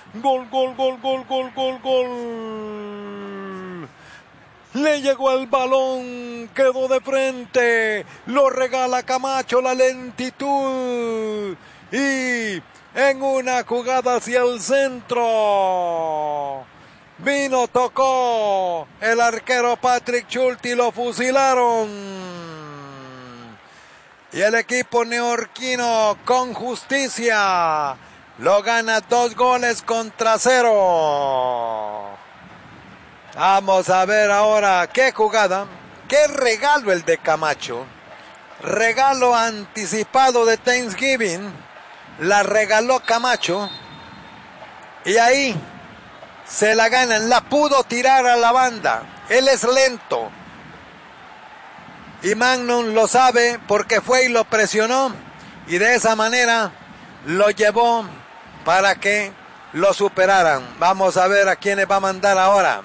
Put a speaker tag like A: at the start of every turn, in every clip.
A: Gol, gol, gol, gol, gol, gol, gol. Le llegó el balón, quedó de frente, lo regala Camacho, la lentitud. Y en una jugada hacia el centro, vino, tocó el arquero Patrick Schulte y lo fusilaron. Y el equipo neoyorquino con justicia lo gana 2-0. Vamos a ver ahora qué jugada, qué regalo el de Camacho. Regalo anticipado de Thanksgiving. La regaló Camacho. Y ahí se la ganan. La pudo tirar a la banda. Él es lento. Y Magnum lo sabe porque fue y lo presionó. Y de esa manera lo llevó para que lo superaran. Vamos a ver a quiénes va a mandar ahora.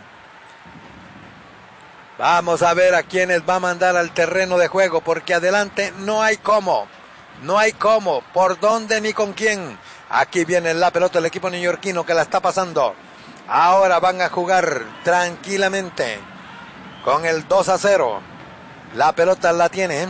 A: Vamos a ver a quiénes va a mandar al terreno de juego, porque adelante no hay cómo. No hay cómo, por dónde ni con quién. Aquí viene la pelota del equipo neoyorquino que la está pasando. Ahora van a jugar tranquilamente con el 2-0. La pelota la tiene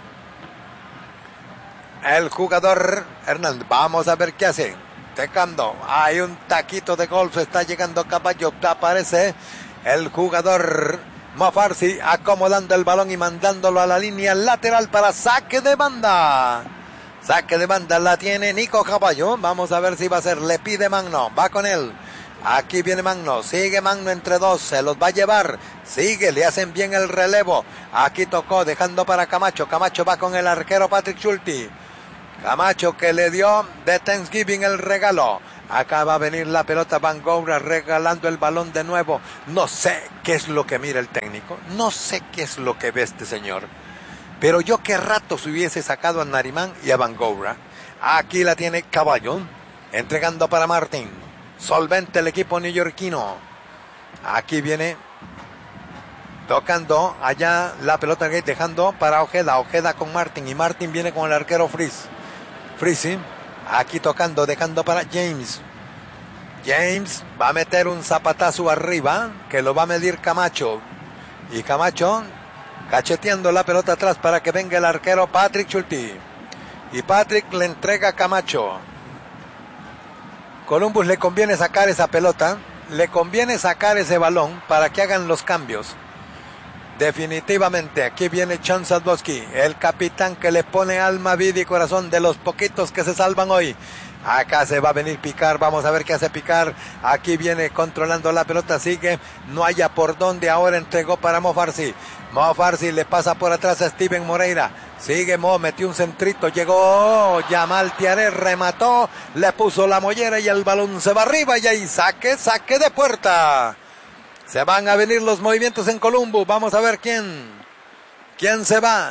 A: el jugador Hernández. Vamos a ver qué hace. Tecando. Hay un taquito de golf. Está llegando Caballo. Aparece el jugador Mofarsi acomodando el balón y mandándolo a la línea lateral para saque de banda. Saque de banda la tiene Nico Caballo. Vamos a ver si va a ser. Le pide Magno. Va con él. Aquí viene Magno. Sigue Magno entre dos. Se los va a llevar. Sigue. Le hacen bien el relevo. Aquí tocó dejando para Camacho. Camacho va con el arquero Patrick Schulte. Camacho que le dio de Thanksgiving el regalo. Acá va a venir la pelota, Van Goura regalando el balón de nuevo. No sé qué es lo que mira el técnico. No sé qué es lo que ve este señor. Pero yo qué ratos hubiese sacado a Narimán y a Van Goura. Aquí la tiene Caballo. Entregando para Martin. Solvente el equipo neoyorquino. Aquí viene tocando allá la pelota, dejando para Ojeda. Ojeda con Martin. Y Martin viene con el arquero Freese. Aquí tocando, dejando para James. James va a meter un zapatazo arriba que lo va a medir Camacho. Y Camacho cacheteando la pelota atrás para que venga el arquero Patrick Schulte. Y Patrick le entrega a Camacho. Columbus le conviene sacar esa pelota. Le conviene sacar ese balón para que hagan los cambios. Definitivamente, aquí viene John Sadlowski, el capitán que le pone alma, vida y corazón, de los poquitos que se salvan hoy. Acá se va a venir Picard, vamos a ver qué hace Picard. Aquí viene controlando la pelota, sigue, no haya por dónde, ahora entregó para Mofarsi. Mofarsi le pasa por atrás a Steven Moreira. Sigue Mo, metió un centrito, llegó Yamal Tiaré, remató, le puso la mollera y el balón se va arriba y ahí saque de puerta. Se van a venir los movimientos en Columbus. Vamos a ver quién se va.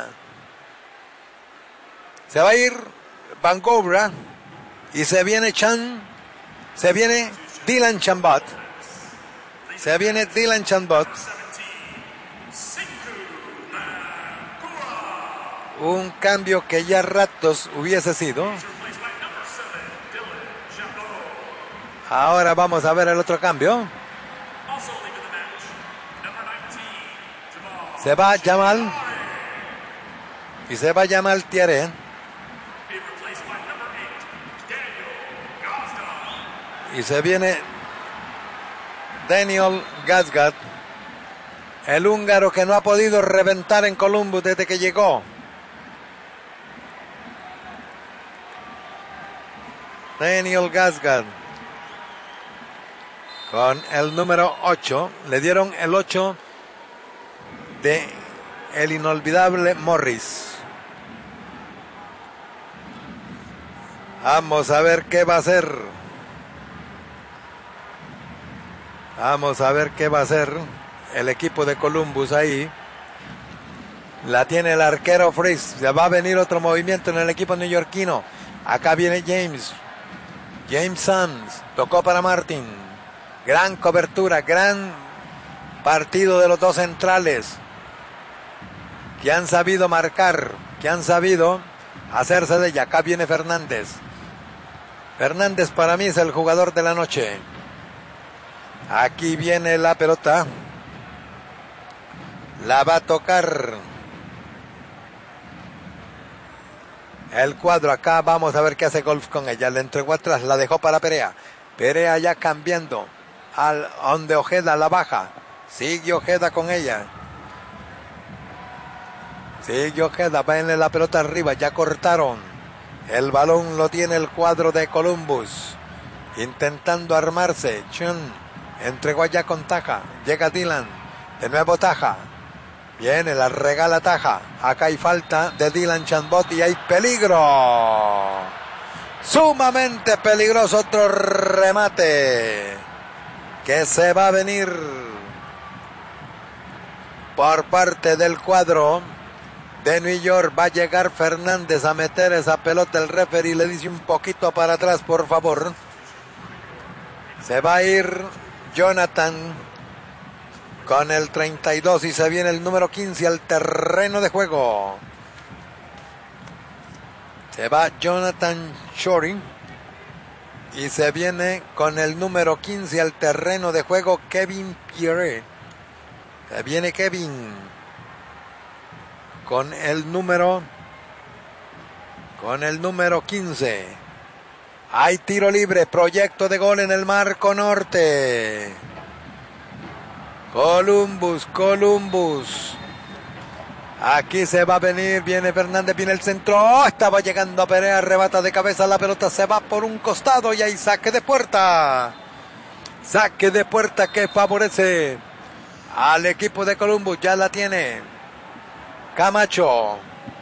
A: Se va a ir Van Goura. Y se viene se viene Dylan Chabot. Un cambio que ya ratos hubiese sido. Ahora vamos a ver el otro cambio. Se va Yamal. Y se va Yamal Tiaré. Y se viene Daniel Gazgat, el húngaro que no ha podido reventar en Columbus desde que llegó. Daniel Gazgat con el número 8. Le dieron el 8 de el inolvidable Morris. Vamos a ver qué va a hacer. Vamos a ver qué va a hacer el equipo de Columbus ahí. La tiene el arquero Freese. Ya va a venir otro movimiento en el equipo neoyorquino. Acá viene James Sams. Tocó para Martin. Gran cobertura, gran partido de los dos centrales, que han sabido marcar, que han sabido hacerse de ella. Acá viene Fernández. Fernández para mí es el jugador de la noche. Aquí viene la pelota. La va a tocar el cuadro acá. Vamos a ver qué hace Golf con ella. Le entregó atrás, la dejó para Perea. Perea ya cambiando. Al donde Ojeda la baja. Sigue Ojeda con ella. Sigue Ojeda. Va en la pelota arriba. Ya cortaron. El balón lo tiene el cuadro de Columbus. Intentando armarse. Chun entregó allá con Taja. Llega Dylan. De nuevo Taja. Viene, la regala Taja. Acá hay falta de Dylan Chandbot y hay peligro. Sumamente peligroso. Otro remate que se va a venir por parte del cuadro de New York. Va a llegar Fernández a meter esa pelota. El referee le dice un poquito para atrás, por favor. Se va a ir Jonathan con el 32 y se viene el número 15 al terreno de juego. Se va Jonathan Shorey y se viene con el número 15 al terreno de juego Kevin Pierre. Se viene Kevin con el número 15. Hay tiro libre, proyecto de gol en el marco norte. Columbus. Aquí se va a venir, viene Fernández, viene el centro. Estaba llegando a Perea, arrebata de cabeza, la pelota se va por un costado y hay saque de puerta. Saque de puerta que favorece al equipo de Columbus. Ya la tiene Camacho.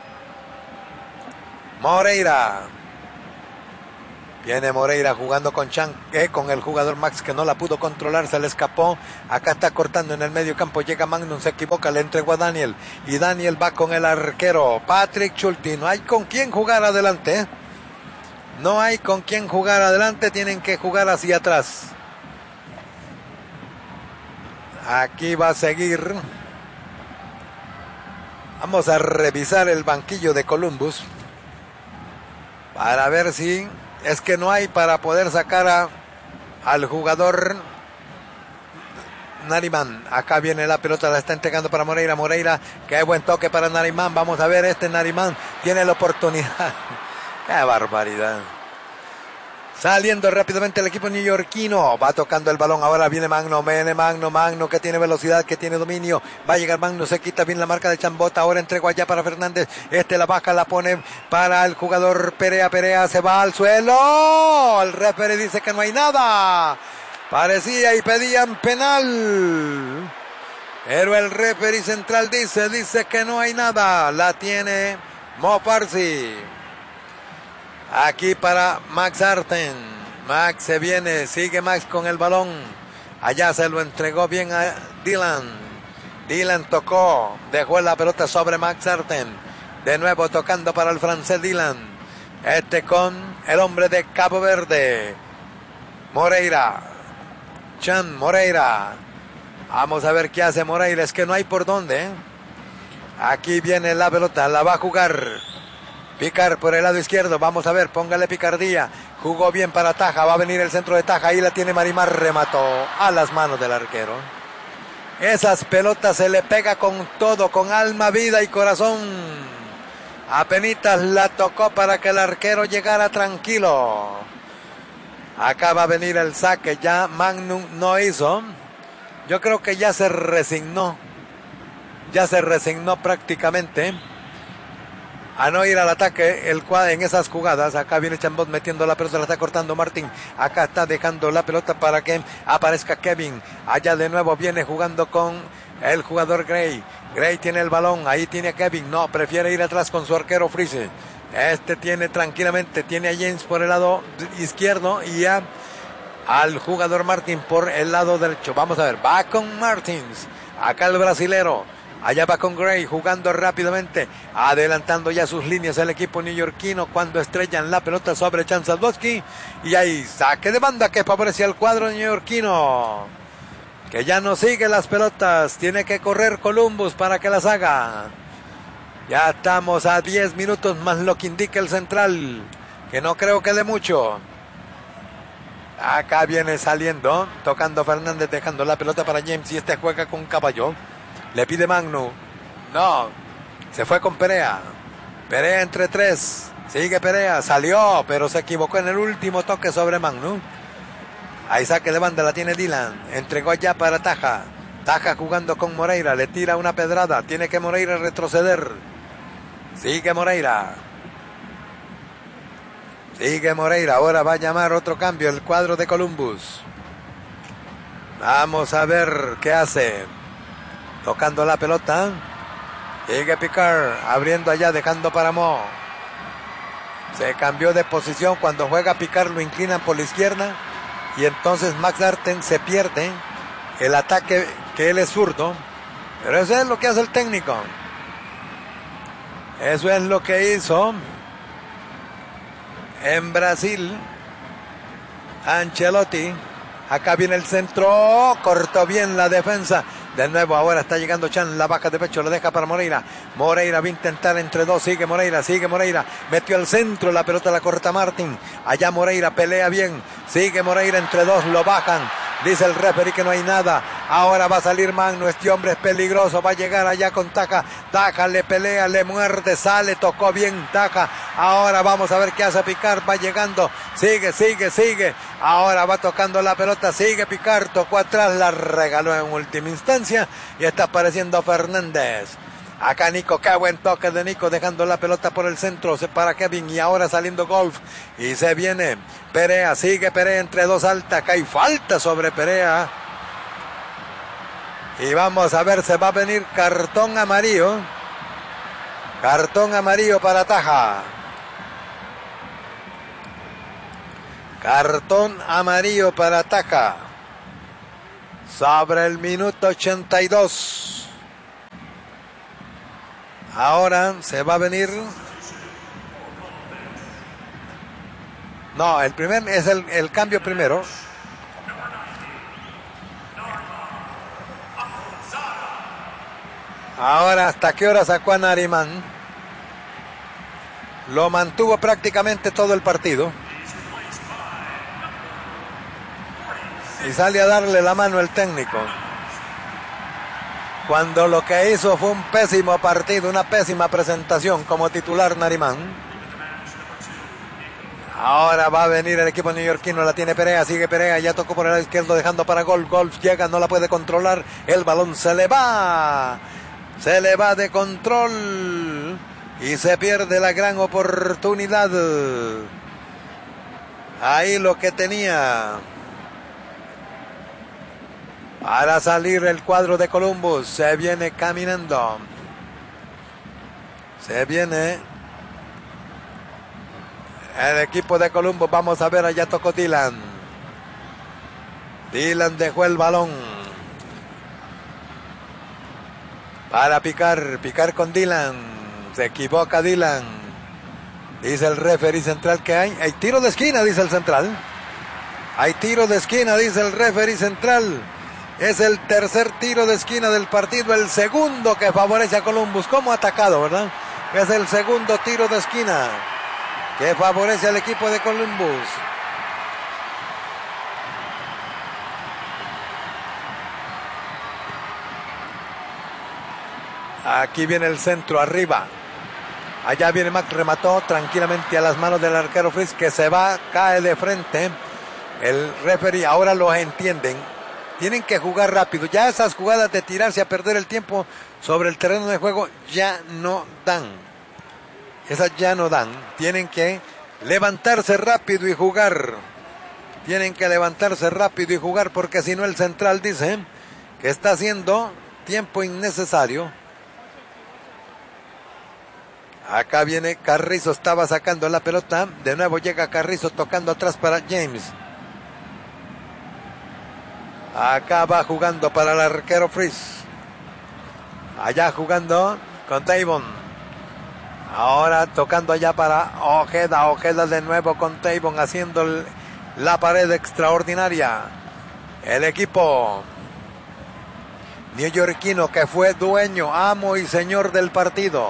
A: Moreira. Viene Moreira jugando con con el jugador Max que no la pudo controlar, se le escapó. Acá está cortando en el medio campo, llega Magnum, se equivoca, le entregó a Daniel. Y Daniel va con el arquero, Patrick Schulte. No hay con quién jugar adelante. No hay con quién jugar adelante, tienen que jugar hacia atrás. Aquí va a seguir. Vamos a revisar el banquillo de Columbus para ver si... Es que no hay para poder sacar al jugador Nariman. Acá viene la pelota, la está entregando para Moreira. Moreira, qué buen toque para Nariman. Vamos a ver, Nariman tiene la oportunidad. Qué barbaridad. Saliendo rápidamente el equipo neoyorquino. Va tocando el balón. Ahora viene Magno que tiene velocidad, que tiene dominio. Va a llegar Magno, se quita bien la marca de Chambota. Ahora entregó allá para Fernández. La baja, la pone para el jugador Perea. Perea se va al suelo. El referee dice que no hay nada. Parecía y pedían penal. Pero el referee central dice que no hay nada. La tiene Mo Farsi. Aquí para Max Arten. Max se viene, sigue Max con el balón. Allá se lo entregó bien a Dylan. Dylan tocó, dejó la pelota sobre Max Arten. De nuevo tocando para el francés Dylan. Con el hombre de Cabo Verde. Moreira. Moreira. Vamos a ver qué hace Moreira. Es que no hay por dónde. Aquí viene la pelota, la va a jugar Picar por el lado izquierdo, vamos a ver, póngale picardía. Jugó bien para Taja, va a venir el centro de Taja, ahí la tiene Marimar, remató a las manos del arquero. Esas pelotas se le pega con todo, con alma, vida y corazón. Apenitas la tocó para que el arquero llegara tranquilo. Acá va a venir el saque, ya Magnum no hizo. Yo creo que ya se resignó prácticamente a no ir al ataque en esas jugadas. Acá viene Chambot metiendo la pelota, la está cortando Martín. Acá está dejando la pelota para que aparezca Kevin. Allá de nuevo viene jugando con el jugador Gray. Gray tiene el balón, ahí tiene a Kevin. No, prefiere ir atrás con su arquero Freeze. Tiene tranquilamente, tiene a James por el lado izquierdo y al jugador Martín por el lado derecho. Vamos a ver, va con Martins. Acá el brasilero. Allá va con Gray jugando rápidamente, adelantando ya sus líneas el equipo neoyorquino cuando estrellan la pelota sobre Chanzalbowski. Y ahí saque de banda que favorece al cuadro neoyorquino, que ya no sigue las pelotas, tiene que correr Columbus para que las haga. Ya estamos a 10 minutos más lo que indica el central, que no creo que dé mucho. Acá viene saliendo, tocando Fernández, dejando la pelota para James y este juega con Caballo. Le pide Magno. No, se fue con Perea. Perea entre tres. Sigue Perea, salió, pero se equivocó en el último toque sobre Magno. Ahí saque de banda, la tiene Dylan. Entregó allá para Taja. Taja jugando con Moreira, le tira una pedrada. Tiene que Moreira retroceder. Sigue Moreira. Sigue Moreira, ahora va a llamar otro cambio el cuadro de Columbus. Vamos a ver qué hace. Tocando la pelota. Sigue Picard, abriendo allá, dejando para Mo. Se cambió de posición, cuando juega Picard lo inclinan por la izquierda. Y entonces Max Arten se pierde el ataque, que él es zurdo. Pero eso es lo que hace el técnico. Eso es lo que hizo en Brasil Ancelotti. Acá viene el centro, cortó bien la defensa. De nuevo ahora está llegando Chan, la baja de pecho, lo deja para Moreira. Moreira va a intentar entre dos, sigue Moreira. Metió al centro, la pelota la corta Martin. Allá Moreira pelea bien, sigue Moreira entre dos, lo bajan. Dice el referee que no hay nada. Ahora va a salir Magno, este hombre es peligroso, va a llegar allá con Taja. Taja le pelea, le muerde, sale, tocó bien Taja. Ahora vamos a ver qué hace Picard, va llegando, sigue. Ahora va tocando la pelota, sigue Picard, tocó atrás, la regaló en última instancia y está apareciendo Fernández. Acá Nico, qué buen toque de Nico, dejando la pelota por el centro, se para Kevin y ahora saliendo Golf y se viene Perea, sigue Perea entre dos alta, acá hay falta sobre Perea y vamos a ver, se va a venir cartón amarillo para Taja. Cartón amarillo para Taja sobre el minuto 82. Ahora se va a venir. No, el primer es el cambio primero. Ahora, ¿hasta qué hora sacó a Narimán? Lo mantuvo prácticamente todo el partido. Y sale a darle la mano el técnico. Cuando lo que hizo fue un pésimo partido, una pésima presentación como titular Narimán. Ahora va a venir el equipo neoyorquino, la tiene Perea, sigue Perea, ya tocó por el lado izquierdo dejando para Golf. Golf llega, no la puede controlar, el balón se le va de control y se pierde la gran oportunidad. Ahí lo que tenía para salir el cuadro de Columbus. Se viene caminando. Se viene el equipo de Columbus. Vamos a ver, allá tocó Dylan. Dylan dejó el balón para Picar con Dylan. Se equivoca Dylan. Dice el referee central que hay tiro de esquina, dice el central. Hay tiro de esquina, dice el referee central. Es el tercer tiro de esquina del partido, el segundo que favorece a Columbus. Como atacado, ¿verdad? Es el segundo tiro de esquina que favorece al equipo de Columbus. Aquí viene el centro arriba. Allá viene Mac, remató tranquilamente a las manos del arquero Fritz, que se va, cae de frente. El referee ahora lo entienden. Tienen que jugar rápido. Ya esas jugadas de tirarse a perder el tiempo sobre el terreno de juego ya no dan. Esas ya no dan. Tienen que levantarse rápido y jugar. Porque si no el central dice que está haciendo tiempo innecesario. Acá viene Carrizo, estaba sacando la pelota. De nuevo llega Carrizo tocando atrás para James. Acá va jugando para el arquero Fritz. Allá jugando con Tavon. Ahora tocando allá para Ojeda. Ojeda de nuevo con Tavon haciendo la pared extraordinaria. El equipo neoyorquino que fue dueño, amo y señor del partido.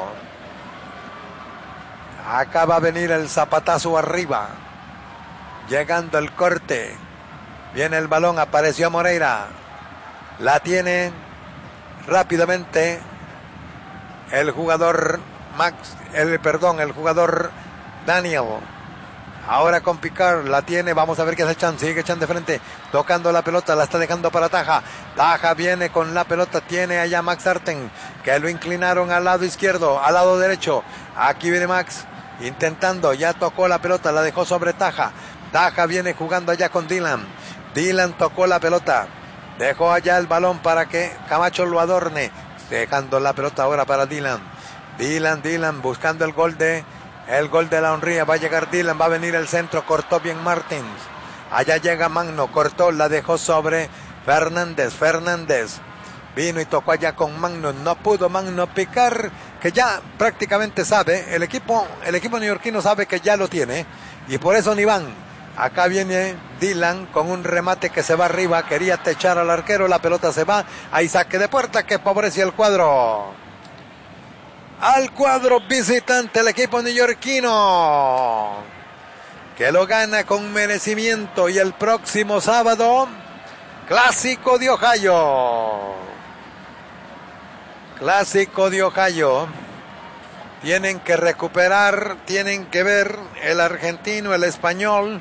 A: Acá va a venir el zapatazo arriba. Llegando el corte. Viene el balón, apareció Moreira. La tiene rápidamente el jugador el jugador Daniel. Ahora con Picard la tiene, vamos a ver qué hace Chan, sigue Chan de frente, tocando la pelota, la está dejando para Taja. Taja viene con la pelota, tiene allá Max Arten, que lo inclinaron al lado izquierdo, al lado derecho. Aquí viene Max, intentando, ya tocó la pelota, la dejó sobre Taja. Taja viene jugando allá con Dylan. Dylan tocó la pelota, dejó allá el balón para que Camacho lo adorne, dejando la pelota ahora para Dylan. Dylan buscando el gol de la honría. Va a llegar Dylan, va a venir el centro, cortó bien Martins. Allá llega Magno, cortó, la dejó sobre Fernández. Vino y tocó allá con Magno, no pudo Magno picar, que ya prácticamente sabe, el equipo neoyorquino sabe que ya lo tiene, y por eso ni van. Acá viene Dylan con un remate que se va arriba, quería techar al arquero, la pelota se va, hay saque de puerta que favorece al cuadro visitante, el equipo neoyorquino, que lo gana con merecimiento. Y el próximo sábado, Clásico de Ohio. Tienen que recuperar, tienen que ver el argentino, el español,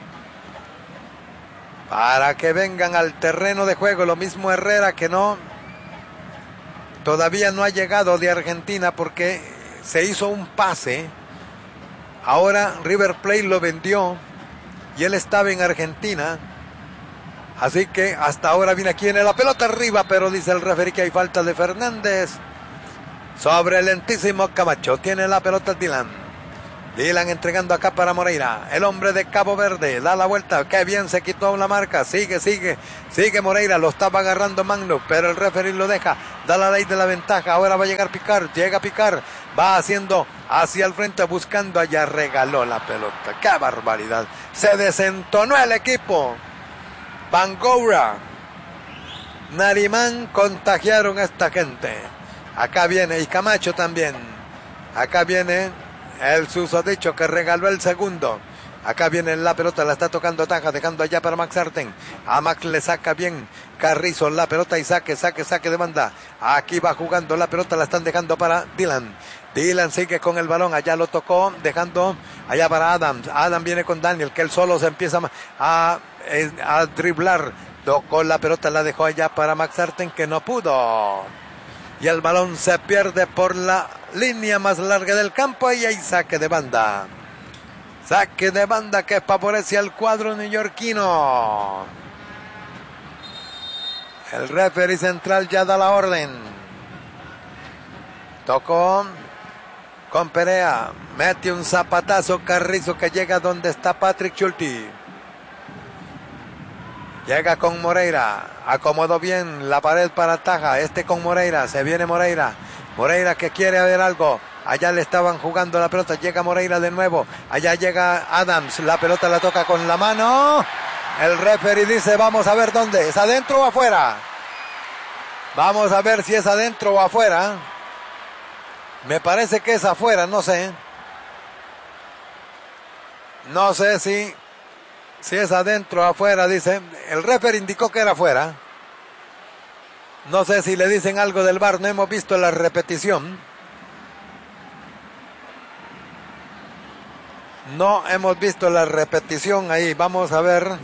A: para que vengan al terreno de juego. Lo mismo Herrera, que todavía no ha llegado de Argentina porque se hizo un pase. Ahora River Plate lo vendió y él estaba en Argentina. Así que hasta ahora viene aquí en la pelota arriba, pero dice el referee que hay falta de Fernández sobre el lentísimo Camacho. Tiene la pelota Dylan entregando acá para Moreira, el hombre de Cabo Verde, da la vuelta, qué bien se quitó la marca, sigue Moreira, lo estaba agarrando Magno, pero el referee lo deja, da la ley de la ventaja. Ahora va a llegar Picard, llega Picard, va haciendo hacia el frente, buscando, allá regaló la pelota. ¡Qué barbaridad! Se desentonó el equipo. Bangoura, Narimán contagiaron a esta gente. Acá viene, y Camacho también. Acá viene el susodicho que regaló el segundo. Acá viene la pelota, la está tocando Taja, dejando allá para Max Arten. A Max le saca bien Carrizo la pelota y saque de banda. Aquí va jugando la pelota, la están dejando para Dylan. Dylan sigue con el balón, allá lo tocó, dejando allá para Adams. Adams viene con Daniel, que él solo se empieza a driblar. Tocó la pelota, la dejó allá para Max Arten, que no pudo. Y el balón se pierde por la línea más larga del campo y hay saque de banda. Saque de banda que favorece al cuadro neoyorquino. El referee central ya da la orden. Tocó con Perea. Mete un zapatazo Carrizo que llega donde está Patrick Schulte. Llega con Moreira. Acomodó bien la pared para Taja. Con Moreira. Se viene Moreira. Moreira que quiere ver algo. Allá le estaban jugando la pelota. Llega Moreira de nuevo. Allá llega Adams. La pelota la toca con la mano. El referee dice, vamos a ver dónde. ¿Es adentro o afuera? Vamos a ver si es adentro o afuera. Me parece que es afuera, no sé. No sé si es adentro o afuera, dice. El referee indicó que era afuera. No sé si le dicen algo del VAR, no hemos visto la repetición. No hemos visto la repetición ahí. Vamos a ver.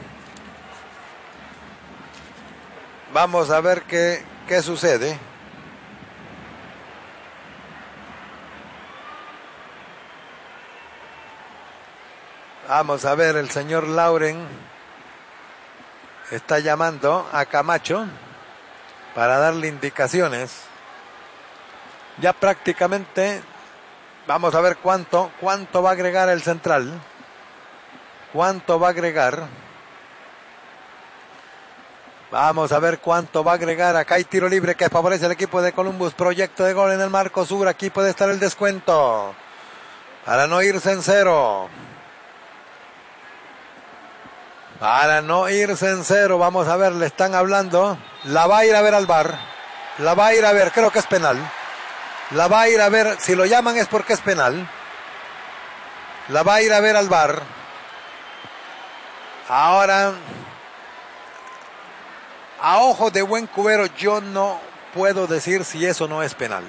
A: Vamos a ver qué sucede. Vamos a ver, el señor Lauren está llamando a Camacho para darle indicaciones. Ya prácticamente vamos a ver cuánto va a agregar el central. ¿Cuánto va a agregar? Vamos a ver cuánto va a agregar. Acá hay tiro libre que favorece al equipo de Columbus. Proyecto de gol en el marco sur. Aquí puede estar el descuento para no irse en cero. Para no irse en cero, vamos a ver, le están hablando. La va a ir a ver al VAR. La va a ir a ver, creo que es penal. La va a ir a ver, si lo llaman es porque es penal. La va a ir a ver al VAR. Ahora a ojo de buen cubero yo no puedo decir si eso no es penal.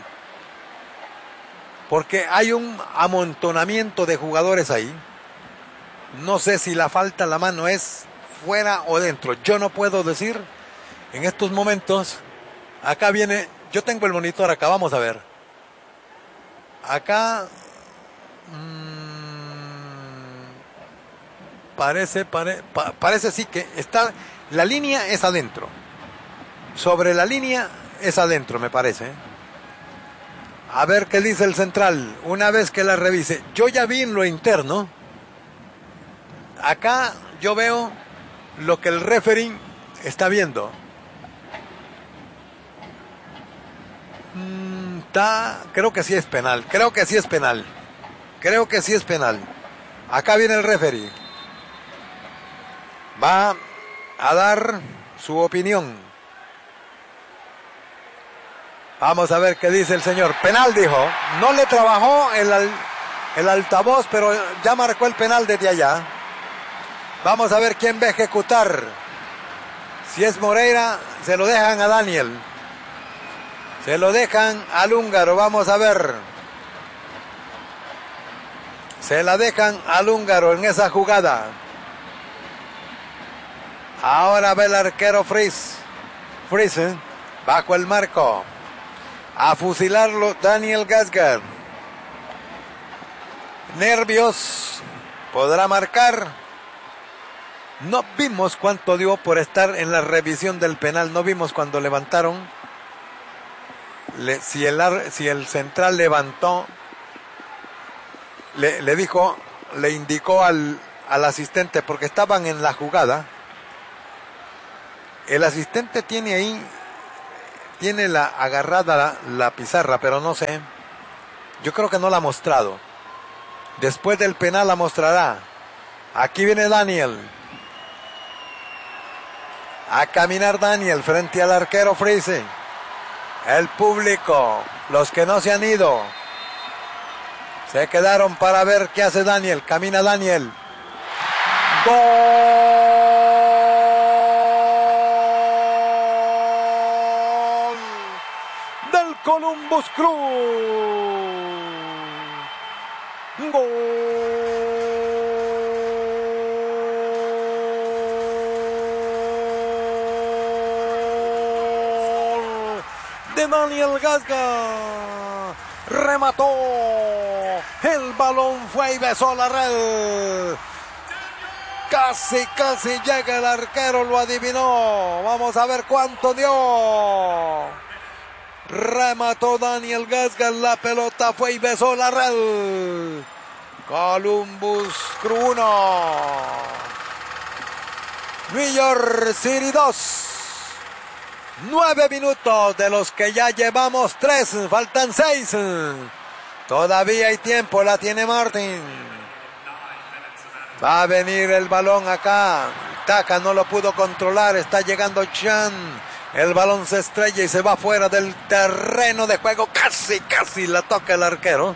A: Porque hay un amontonamiento de jugadores ahí. No sé si la falta, la mano es fuera o dentro. Yo no puedo decir en estos momentos. Acá viene, yo tengo el monitor acá, vamos a ver. Acá parece sí que está, la línea es adentro. Sobre la línea es adentro, me parece. A ver qué dice el central, una vez que la revise. Yo ya vi en lo interno. Acá yo veo lo que el referee está viendo. Creo que sí es penal. Creo que sí es penal. Acá viene el referee. Va a dar su opinión. Vamos a ver qué dice el señor. Penal, dijo. No le trabajó el altavoz, pero ya marcó el penal desde allá. Vamos a ver quién va a ejecutar. Si es Moreira, se lo dejan a Daniel. Se lo dejan al húngaro. Vamos a ver. Se la dejan al húngaro en esa jugada. Ahora ve el arquero Friese. Bajo el marco. A fusilarlo Daniel Gasgar. Nervios. ¿Podrá marcar? No vimos cuánto dio por estar en la revisión del penal. No vimos cuando levantaron. Si el central levantó, le indicó al asistente, porque estaban en la jugada. El asistente tiene ahí, agarrada la pizarra, pero no sé. Yo creo que no la ha mostrado. Después del penal la mostrará. Aquí viene Daniel. A caminar Daniel frente al arquero Friese. El público, los que no se han ido, se quedaron para ver qué hace Daniel. Camina Daniel. ¡Gol del Columbus Crew! ¡Gol de Daniel Gasgar! Remató, el balón fue y besó la red. Casi llega el arquero, lo adivinó. Vamos a ver cuánto dio. Remató Daniel Gasgar, la pelota fue y besó la red. Columbus Crew 1, New York City 2. 9 minutos de los que ya llevamos 3, faltan 6. Todavía hay tiempo, la tiene Martin. Va a venir el balón acá. Taca no lo pudo controlar, está llegando Chan. El balón se estrella y se va fuera del terreno de juego. Casi la toca el arquero.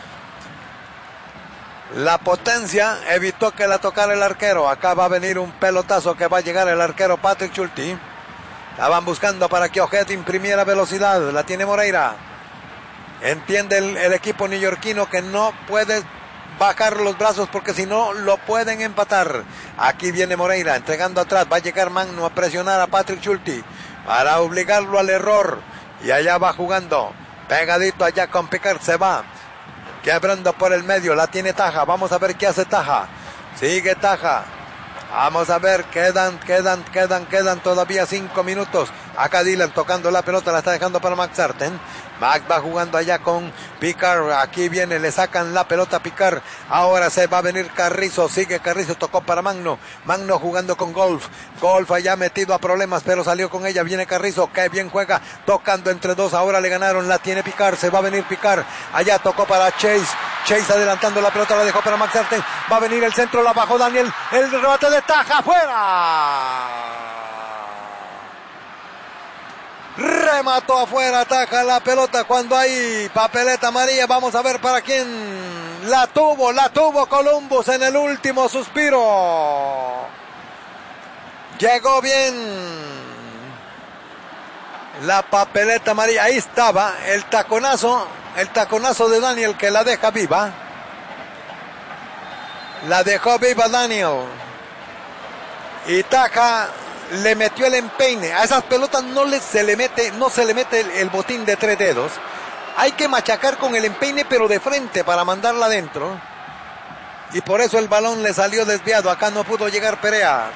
A: La potencia evitó que la tocara el arquero. Acá va a venir un pelotazo que va a llegar el arquero Patrick Schulte. La van buscando para que Ojeda imprimiera velocidad. La tiene Moreira. Entiende el equipo neoyorquino que no puede bajar los brazos porque si no lo pueden empatar. Aquí viene Moreira entregando atrás. Va a llegar Magno a presionar a Patrick Schulte para obligarlo al error. Y allá va jugando. Pegadito allá con Picard. Se va quebrando por el medio. La tiene Taja. Vamos a ver qué hace Taja. Sigue Taja. Vamos a ver, quedan todavía 5 minutos. Acá Dylan tocando la pelota, la está dejando para Max Sarten. Max va jugando allá con Picard. Aquí viene, le sacan la pelota a Picard. Ahora se va a venir Carrizo. Sigue Carrizo, tocó para Magno. Magno jugando con Golf. Golf allá metido a problemas, pero salió con ella. Viene Carrizo, que bien juega. Tocando entre dos, ahora le ganaron. La tiene Picard, se va a venir Picard. Allá tocó para Chase. Chase adelantando la pelota, la dejó para Max Sarten. Va a venir el centro, la bajó Daniel. El remate de Taja, fuera. Remató afuera, Taja la pelota cuando hay papeleta amarilla. Vamos a ver para quién la tuvo Columbus en el último suspiro. Llegó bien La papeleta amarilla, ahí estaba el taconazo de Daniel que la deja viva. La dejó viva Daniel. Y Taja le metió el empeine. A esas pelotas no se le mete el botín de 3 dedos. Hay que machacar con el empeine, pero de frente para mandarla adentro. Y por eso el balón le salió desviado. Acá no pudo llegar Perea.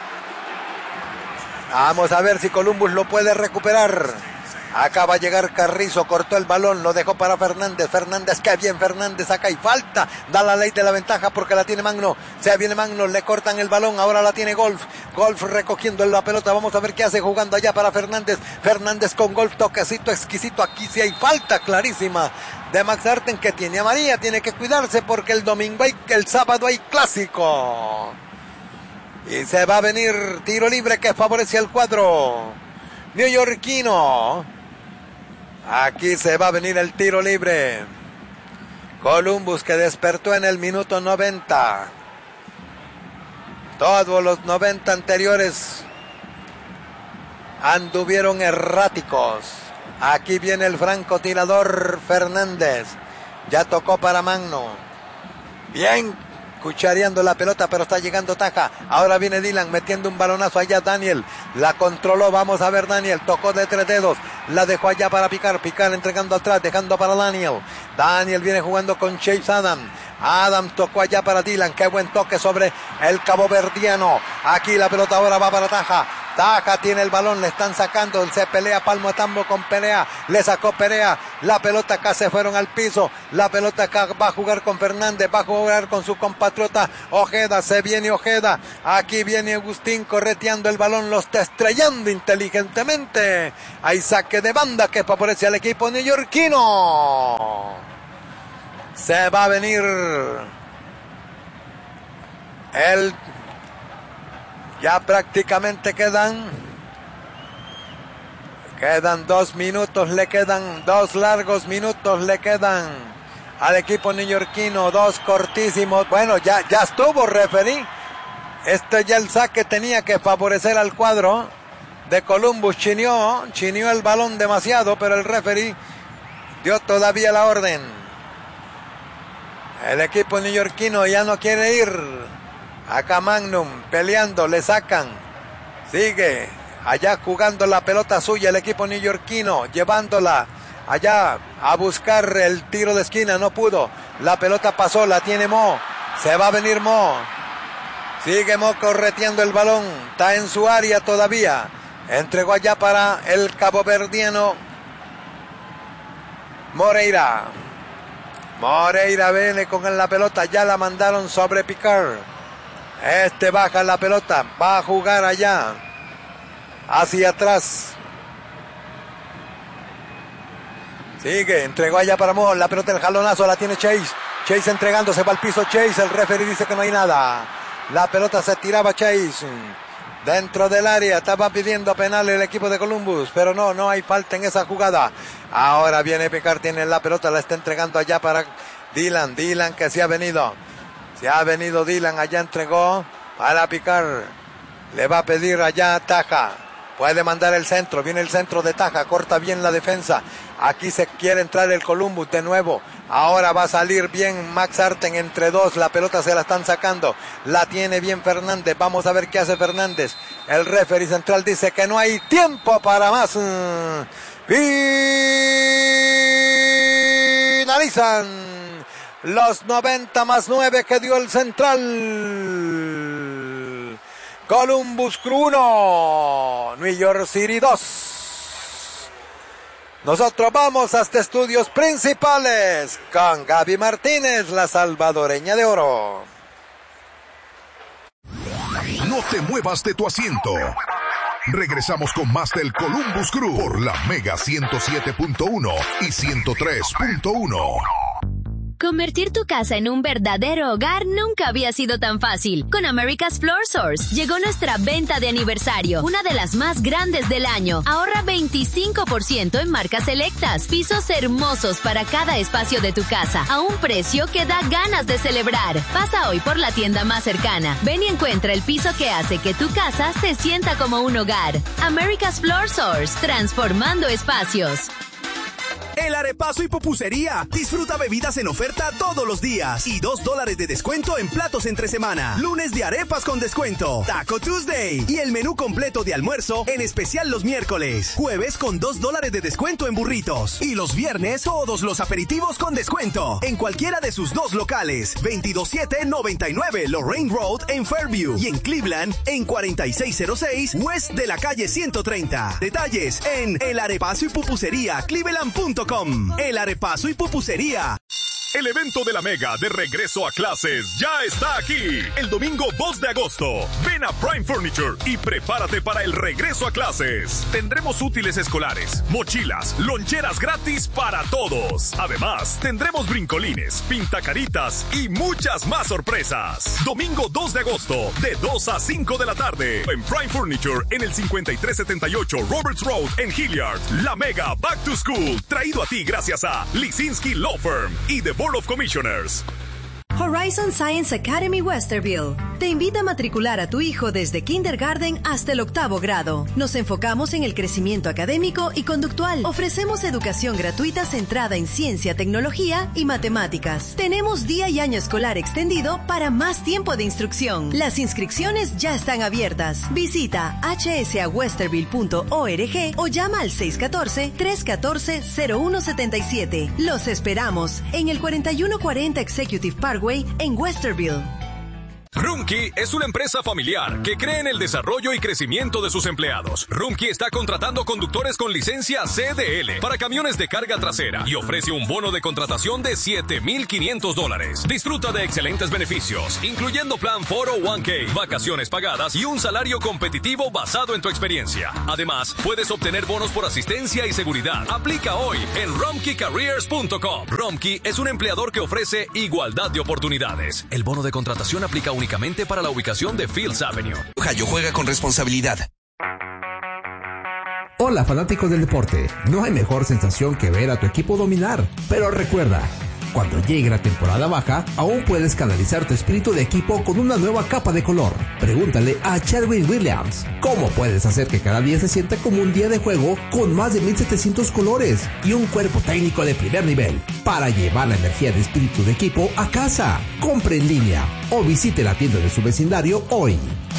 A: Vamos a ver si Columbus lo puede recuperar. Acá va a llegar Carrizo, cortó el balón, lo dejó para Fernández. Fernández, qué bien Fernández, acá hay falta. Da la ley de la ventaja porque la tiene Magno. Se viene Magno, le cortan el balón, ahora la tiene Golf. Golf recogiendo la pelota, vamos a ver qué hace jugando allá para Fernández. Fernández con Golf, toquecito exquisito. Aquí sí hay falta clarísima de Max Arten, que tiene amarilla, tiene que cuidarse porque el sábado hay clásico. Y se va a venir tiro libre que favorece al cuadro neoyorquino. Aquí se va a venir el tiro libre. Columbus que despertó en el minuto 90. Todos los 90 anteriores anduvieron erráticos. Aquí viene el francotirador Fernández. Ya tocó para Magno. Bien cuchareando la pelota, pero está llegando Taja. Ahora viene Dylan metiendo un balonazo allá. Daniel la controló. Vamos a ver, Daniel tocó de 3 dedos. La dejó allá para Picar. Picar entregando atrás, dejando para Daniel. Daniel viene jugando con Chase Adam. Adam tocó allá para Dylan. Qué buen toque sobre el caboverdiano. Aquí la pelota ahora va para Taja. Taja tiene el balón, le están sacando, se pelea palmo a tambo con Perea, le sacó Perea, la pelota acá se fueron al piso, la pelota acá va a jugar con Fernández, va a jugar con su compatriota Ojeda, se viene Ojeda, aquí viene Agustín correteando el balón, lo está estrellando inteligentemente, hay saque de banda que favorece al equipo neoyorquino, se va a venir el... Ya prácticamente quedan 2 minutos, le quedan 2 largos minutos, le quedan al equipo neoyorquino, 2 cortísimos. Bueno, ya estuvo referee. Ya el saque tenía que favorecer al cuadro de Columbus. Chineó el balón demasiado, pero el referee dio todavía la orden. El equipo neoyorquino ya no quiere ir. Acá Magnum peleando, le sacan. Sigue allá jugando la pelota suya el equipo neoyorquino, llevándola allá a buscar el tiro de esquina, no pudo. La pelota pasó, la tiene Mo. Se va a venir Mo. Sigue Mo correteando el balón, está en su área todavía. Entregó allá para el caboverdiano Moreira. Moreira viene con la pelota, ya la mandaron sobre Picard. Baja la pelota, va a jugar allá, hacia atrás. Sigue, entregó allá para Mo, la pelota del jalonazo la tiene Chase. Chase entregándose, va al piso Chase, el referee dice que no hay nada. La pelota se tiraba Chase. Dentro del área, estaba pidiendo penal el equipo de Columbus, pero no hay falta en esa jugada. Ahora viene Picard, tiene la pelota, la está entregando allá para Dylan que se ha venido Dylan, allá entregó para Picard, le va a pedir allá Taja, puede mandar el centro, viene el centro de Taja, corta bien la defensa, aquí se quiere entrar el Columbus de nuevo, ahora va a salir bien Max Arten entre 2, la pelota se la están sacando, la tiene bien Fernández, vamos a ver qué hace Fernández, el referee central dice que no hay tiempo para más, finalizan los 90 más 9 que dio el central. Columbus Crew 1, New York City 2. Nosotros vamos hasta estudios principales con Gaby Martínez, la salvadoreña de oro.
B: No te muevas de tu asiento. Regresamos con más del Columbus Crew por la Mega 107.1 y 103.1.
C: Convertir tu casa en un verdadero hogar nunca había sido tan fácil. Con America's Floor Source llegó nuestra venta de aniversario, una de las más grandes del año. Ahorra 25% en marcas selectas, pisos hermosos para cada espacio de tu casa, a un precio que da ganas de celebrar. Pasa hoy por la tienda más cercana. Ven y encuentra el piso que hace que tu casa se sienta como un hogar. America's Floor Source, transformando espacios.
D: El Arepaso y Pupusería. Disfruta bebidas en oferta todos los días y $2 de descuento en platos entre semana. Lunes de arepas con descuento. Taco Tuesday. Y el menú completo de almuerzo en especial los miércoles. Jueves con $2 de descuento en burritos. Y los viernes todos los aperitivos con descuento. En cualquiera de sus dos locales. 22799 Lorraine Road en Fairview. Y en Cleveland en 4606 West de la calle 130. Detalles en El Arepaso y Pupusería Cleveland.com. El Arepaso y Pupusería.
B: El evento de la Mega de regreso a clases ya está aquí. El domingo 2 de agosto. Ven a Prime Furniture y prepárate para el regreso a clases. Tendremos útiles escolares, mochilas, loncheras gratis para todos. Además, tendremos brincolines, pintacaritas y muchas más sorpresas. Domingo 2 de agosto, de 2 a 5 de la tarde. En Prime Furniture, en el 5378 Roberts Road en Hilliard. La Mega Back to School. Traído a ti gracias a Lisinski Law Firm y The Board of Commissioners.
E: Horizon Science Academy Westerville te invita a matricular a tu hijo desde kindergarten hasta el 8º grado. Nos enfocamos en el crecimiento académico y conductual. Ofrecemos educación gratuita centrada en ciencia, tecnología y matemáticas. Tenemos día y año escolar extendido para más tiempo de instrucción. Las inscripciones ya están abiertas. Visita hsawesterville.org o llama al 614-314-0177. Los esperamos en el 4140 Executive Parkway en Westerville.
F: Rumkey es una empresa familiar que cree en el desarrollo y crecimiento de sus empleados. Rumkey está contratando conductores con licencia CDL para camiones de carga trasera y ofrece un bono de contratación de $7,500. Disfruta de excelentes beneficios, incluyendo plan 401k, vacaciones pagadas y un salario competitivo basado en tu experiencia. Además, puedes obtener bonos por asistencia y seguridad. Aplica hoy en rumkeycareers.com. Rumkey es un empleador que ofrece igualdad de oportunidades. El bono de contratación aplica únicamente para la ubicación de Fields Avenue.
G: Ohio, juega con responsabilidad.
H: Hola, fanáticos del deporte. No hay mejor sensación que ver a tu equipo dominar. Pero recuerda, cuando llegue la temporada baja, aún puedes canalizar tu espíritu de equipo con una nueva capa de color. Pregúntale a Sherwin Williams cómo puedes hacer que cada día se sienta como un día de juego con más de 1700 colores y un cuerpo técnico de primer nivel para llevar la energía de espíritu de equipo a casa. Compre en línea o visite la tienda de su vecindario hoy.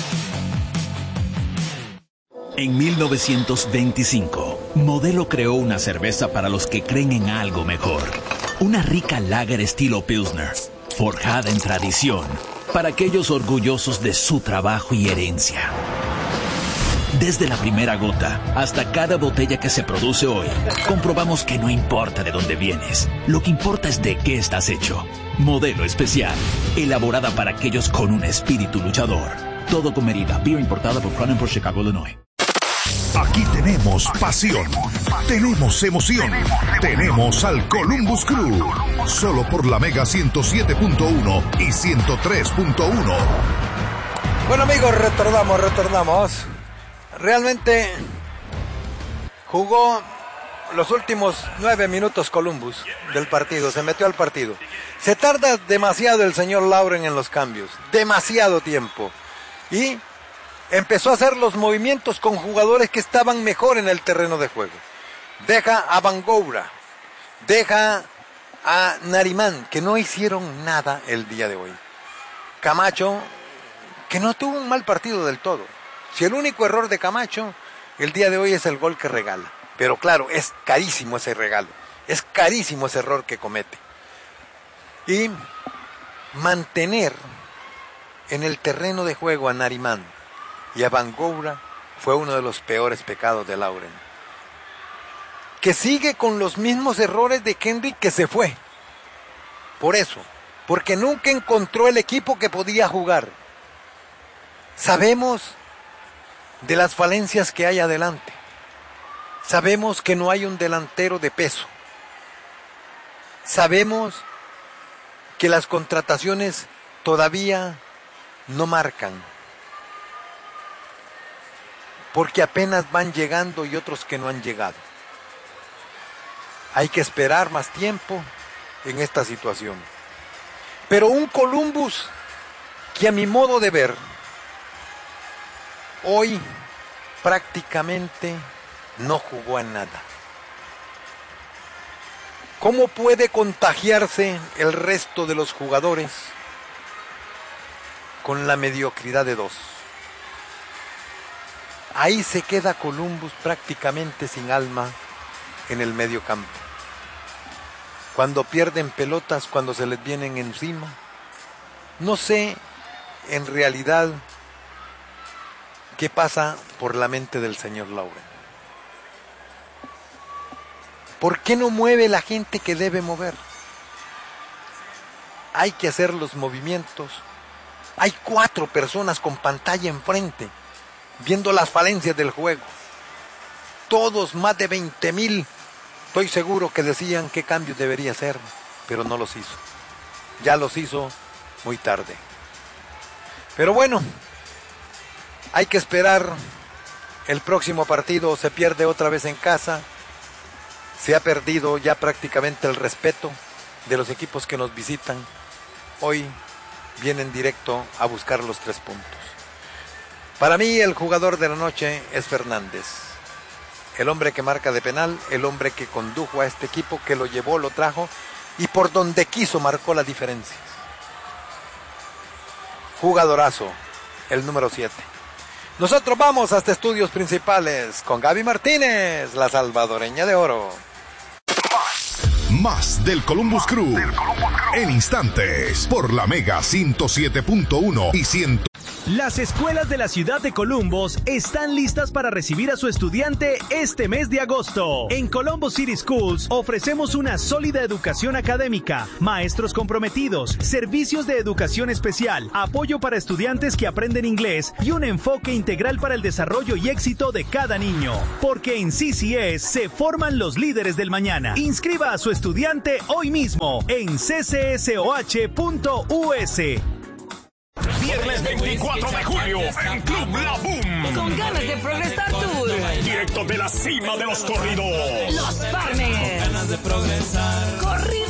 I: En 1925, Modelo creó una cerveza para los que creen en algo mejor. Una rica lager estilo Pilsner, forjada en tradición, para aquellos orgullosos de su trabajo y herencia. Desde la primera gota hasta cada botella que se produce hoy, comprobamos que no importa de dónde vienes, lo que importa es de qué estás hecho. Modelo especial, elaborada para aquellos con un espíritu luchador. Todo con medida, beer importada por Crown por Chicago, Illinois.
B: Aquí tenemos pasión, tenemos emoción, tenemos al Columbus Crew. Solo por la Mega 107.1 y 103.1.
A: Bueno, amigos, retornamos. Realmente jugó los últimos 9 minutos Columbus del partido, se metió al partido. Se tarda demasiado el señor Lauren en los cambios, demasiado tiempo. Y empezó a hacer los movimientos con jugadores que estaban mejor en el terreno de juego. Deja a Bangoura, deja a Narimán, que no hicieron nada el día de hoy. Camacho, que no tuvo un mal partido del todo. Si el único error de Camacho el día de hoy es el gol que regala. Pero claro, es carísimo ese regalo, es carísimo ese error que comete. Y mantener en el terreno de juego a Narimán y a Bangoura fue uno de los peores pecados de Lauren, que sigue con los mismos errores de Kendrick, que se fue. Por eso, porque nunca encontró el equipo que podía jugar. Sabemos de las falencias que hay adelante. Sabemos que no hay un delantero de peso. Sabemos que las contrataciones todavía no marcan, porque apenas van llegando y otros que no han llegado. Hay que esperar más tiempo en esta situación. Pero un Columbus que a mi modo de ver, hoy prácticamente no jugó a nada. ¿Cómo puede contagiarse el resto de los jugadores con la mediocridad de dos? Ahí se queda Columbus prácticamente sin alma en el medio campo. Cuando pierden pelotas, cuando se les vienen encima. No sé en realidad qué pasa por la mente del señor Lauren. ¿Por qué no mueve la gente que debe mover? Hay que hacer los movimientos. Hay 4 personas con pantalla enfrente, viendo las falencias del juego. Todos, más de 20,000, estoy seguro que decían qué cambios debería hacer, pero no los hizo. Ya los hizo muy tarde. Pero bueno, hay que esperar. El próximo partido se pierde otra vez en casa. Se ha perdido ya prácticamente el respeto de los equipos que nos visitan. Hoy vienen directo a buscar los 3 puntos. Para mí el jugador de la noche es Fernández. El hombre que marca de penal, el hombre que condujo a este equipo, que lo llevó, lo trajo y por donde quiso marcó la diferencia. Jugadorazo, el número 7. Nosotros vamos hasta estudios principales con Gaby Martínez, la salvadoreña de oro.
B: Más del Columbus Crew en instantes por la Mega 107.1 y 100.
D: Las escuelas de la ciudad de Columbus están listas para recibir a su estudiante este mes de agosto. En Columbus City Schools ofrecemos una sólida educación académica, maestros comprometidos, servicios de educación especial, apoyo para estudiantes que aprenden inglés y un enfoque integral para el desarrollo y éxito de cada niño. Porque en CCS se forman los líderes del mañana. Inscriba a su estudiante hoy mismo en ccsoh.us.
B: Viernes 24 de julio en Club La Boom.
J: Con ganas de progresar tour.
B: Directo de la cima de los corridos.
J: Los Farmers.
B: Ganas de progresar.
J: Corridos